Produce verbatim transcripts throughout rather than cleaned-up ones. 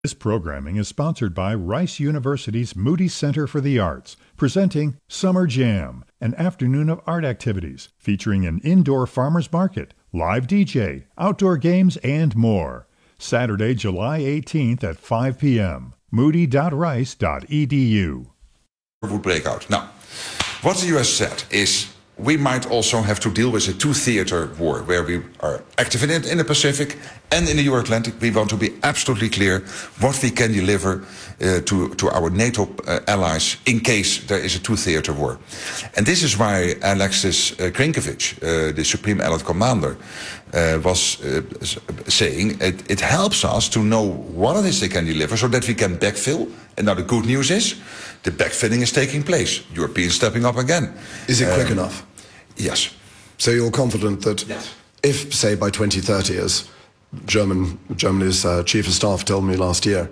This programming is sponsored by Rice University's Moody Center for the Arts, presenting Summer Jam, an afternoon of art activities featuring an indoor farmers market, live D J, outdoor games, and more. Saturday, July eighteenth at five p.m. moody dot rice dot e d u. Would break out. Now, what the U S said is we might also have to deal with a two-theater war where we are active in, it, in the Pacific and in the Euro-Atlantic. We want to be absolutely clear what we can deliver uh, to, to our NATO uh, allies in case there is a two-theater war. And this is why Alexis uh, Krinkovich, uh, the Supreme Allied Commander, uh, was uh, saying it, it helps us to know what it is they can deliver so that we can backfill. And now the good news is the backfilling is taking place. Europeans stepping up again. Is it um, quick enough? Yes. So you're confident that yes. if, say, by twenty thirty, as German, Germany's uh, chief of staff told me last year,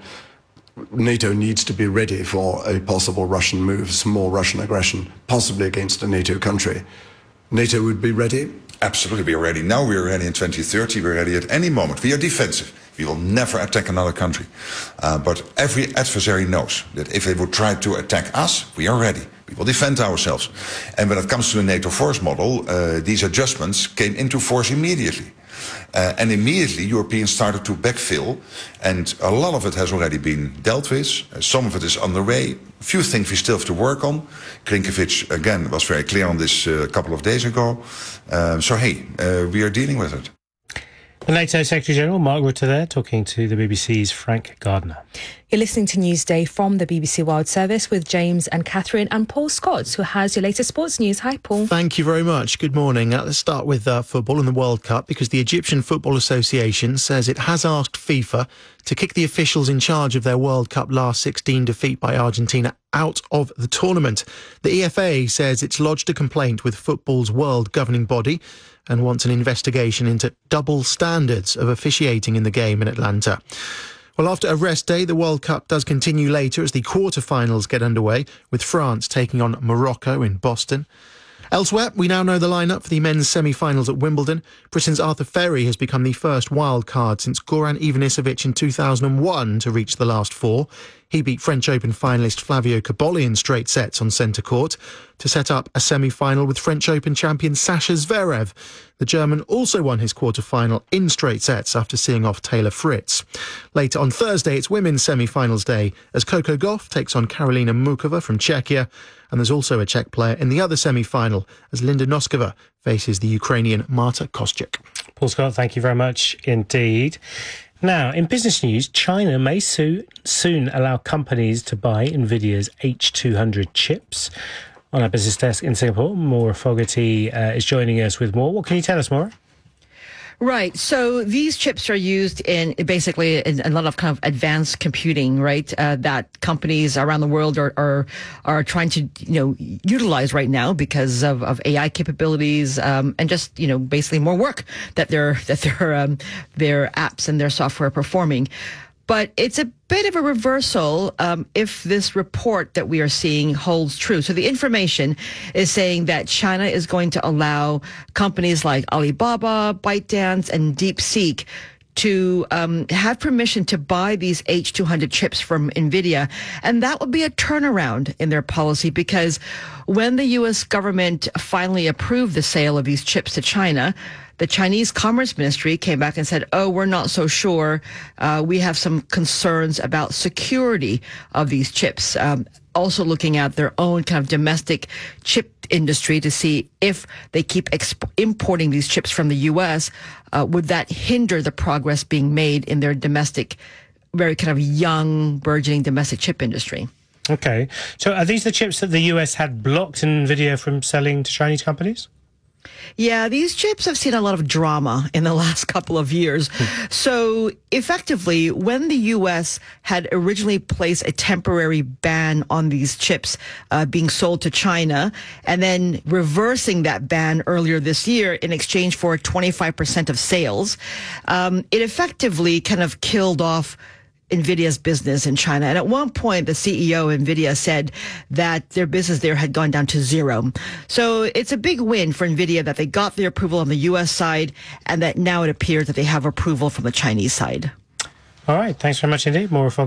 NATO needs to be ready for a possible Russian move, some more Russian aggression, possibly against a NATO country, NATO would be ready? Absolutely, we are ready now. We are ready in twenty thirty. We're ready at any moment. We are defensive. We will never attack another country. Uh, but every adversary knows that if they would try to attack us, we are ready. We will defend ourselves. And when it comes to the NATO force model, uh, these adjustments came into force immediately. Uh, and immediately Europeans started to backfill, and a lot of it has already been dealt with. Uh, some of it is underway. A few things we still have to work on. Krinkovich, again, was very clear on this uh, a couple of days ago. Uh, so, hey, uh, we are dealing with it. The NATO Secretary-General, Mark Rutte there, talking to the B B C's Frank Gardner. You're listening to Newsday from the B B C World Service with James and Catherine and Paul Scott, who has your latest sports news. Hi, Paul. Thank you very much. Good morning. Uh, let's start with uh, football and the World Cup, because the Egyptian Football Association says it has asked FIFA to kick the officials in charge of their World Cup last sixteen defeat by Argentina out of the tournament. The E F A says it's lodged a complaint with football's world governing body and wants an investigation into double standards of officiating in the game in Atlanta. Well, after a rest day, the World Cup does continue later as the quarter-finals get underway, with France taking on Morocco in Boston. Elsewhere, we now know the lineup for the men's semi-finals at Wimbledon. Britain's Arthur Ferry has become the first wild card since Goran Ivanisevic in two thousand one to reach the last four. He beat French Open finalist Flavio Cobolli in straight sets on centre court to set up a semi-final with French Open champion Sasha Zverev. The German also won his quarter-final in straight sets after seeing off Taylor Fritz. Later on Thursday, it's women's semi-finals day as Coco Gauff takes on Karolina Mukova from Czechia. And there's also a Czech player in the other semi-final as Linda Noskova faces the Ukrainian Marta Kostyuk. Paul Scott, thank you very much indeed. Now, in business news, China may so- soon allow companies to buy NVIDIA's H two hundred chips. On our business desk in Singapore, Maura Fogarty uh, is joining us with more. What can you tell us, Maura? Right. So these chips are used in basically in a lot of kind of advanced computing, right? Uh, that companies around the world are, are are trying to, you know, utilize right now because of, of A I capabilities um, and just, you know, basically more work that their that their um, their apps and their software are performing. But it's a bit of a reversal um, if this report that we are seeing holds true. So the information is saying that China is going to allow companies like Alibaba, ByteDance, and DeepSeek to um, have permission to buy these H two hundred chips from NVIDIA. And that would be a turnaround in their policy, because when the U S government finally approved the sale of these chips to China, the Chinese Commerce Ministry came back and said, oh, we're not so sure. Uh, we have some concerns about security of these chips. Um, also looking at their own kind of domestic chip industry to see if they keep exp- importing these chips from the U S, uh, would that hinder the progress being made in their domestic, very kind of young, burgeoning domestic chip industry? Okay. So are these the chips that the U S had blocked NVIDIA from selling to Chinese companies? Yeah, these chips have seen a lot of drama in the last couple of years. So effectively, when the U S had originally placed a temporary ban on these chips uh, being sold to China, and then reversing that ban earlier this year in exchange for twenty-five percent of sales, um, it effectively kind of killed off NVIDIA's business in China. And at one point, the C E O of NVIDIA said that their business there had gone down to zero. So it's a big win for NVIDIA that they got the approval on the U S side, and that now it appears that they have approval from the Chinese side. All right. Thanks very much indeed. More